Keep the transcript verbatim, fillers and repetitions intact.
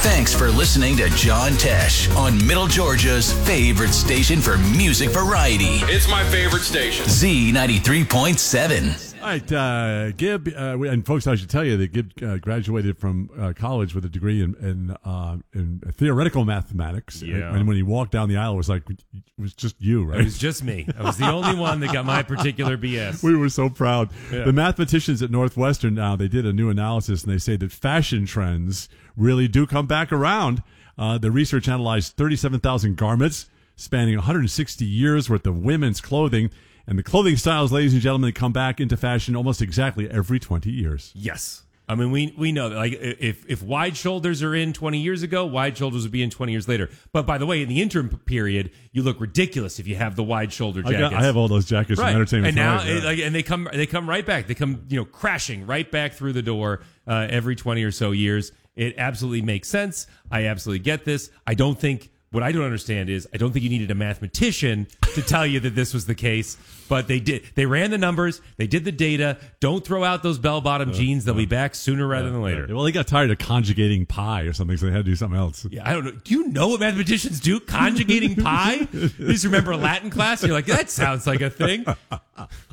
Thanks for listening to John Tesh on Middle Georgia's favorite station for music variety. It's my favorite station. Z ninety-three point seven. All right, uh, Gib, uh, and folks, I should tell you that Gib uh, graduated from uh, college with a degree in in, uh, in theoretical mathematics. Yeah. And when he walked down the aisle, it was like, it was just you, right? It was just me. I was the only one that got my particular B S. We were so proud. Yeah. The mathematicians at Northwestern now, they did a new analysis, and they say that fashion trends really do come back around. Uh, the research analyzed thirty-seven thousand garments spanning one hundred sixty years worth of women's clothing. And the clothing styles, ladies and gentlemen, come back into fashion almost exactly every twenty years. Yes. I mean, we we know that, like, if if wide shoulders are in twenty years ago, wide shoulders would be in twenty years later. But by the way, in the interim period, you look ridiculous if you have the wide shoulder I, jackets. got, I have all those jackets right. from Entertainment and now, Tonight, it, yeah. like, and they come they come right back. They come you know crashing right back through the door uh, every twenty or so years. It absolutely makes sense. I absolutely get this. I don't think. What I don't understand is I don't think you needed a mathematician to tell you that this was the case, but they did. They ran the numbers. They did the data. Don't throw out those bell-bottom uh, jeans. They'll uh, be back sooner rather uh, than later. Uh, well, they got tired of conjugating pi or something, so they had to do something else. Yeah, I don't know. Do you know what mathematicians do? Conjugating pi? You just remember Latin class? You're like, that sounds like a thing.